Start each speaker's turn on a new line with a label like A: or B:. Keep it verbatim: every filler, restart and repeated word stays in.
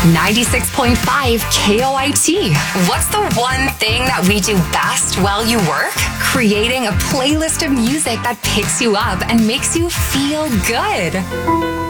A: ninety-six point five K O I T. What's the one thing that we do best while you work? Creating a playlist of music that picks you up and makes you feel good.